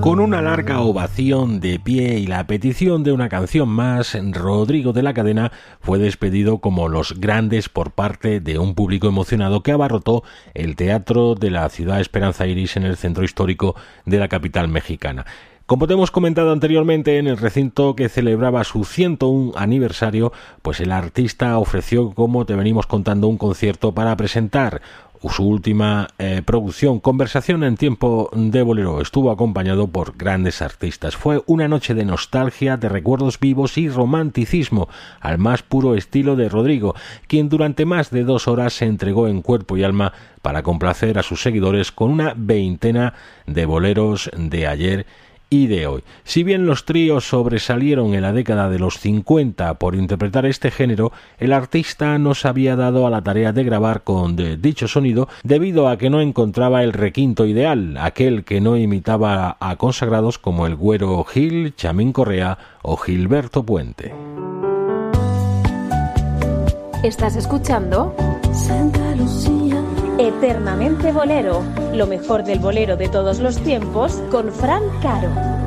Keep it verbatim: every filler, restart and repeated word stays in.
Con una larga ovación de pie y la petición de una canción más, Rodrigo de la Cadena fue despedido como los grandes por parte de un público emocionado que abarrotó el Teatro de la Ciudad Esperanza Iris en el centro histórico de la capital mexicana. Como te hemos comentado anteriormente, en el recinto que celebraba su ciento uno aniversario, pues el artista ofreció, como te venimos contando, un concierto para presentar su última eh, producción, Conversación en tiempo de bolero. Estuvo acompañado por grandes artistas. Fue una noche de nostalgia, de recuerdos vivos y romanticismo, al más puro estilo de Rodrigo, quien durante más de dos horas se entregó en cuerpo y alma para complacer a sus seguidores con una veintena de boleros de ayer y de hoy. Si bien los tríos sobresalieron en la década de los cincuenta por interpretar este género, el artista no se había dado a la tarea de grabar con de dicho sonido debido a que no encontraba el requinto ideal, aquel que no imitaba a consagrados como el Güero Gil, Chamín Correa o Gilberto Puente. ¿Estás escuchando? Santa Lucía. Eternamente Bolero, lo mejor del bolero de todos los tiempos con Fran Caro.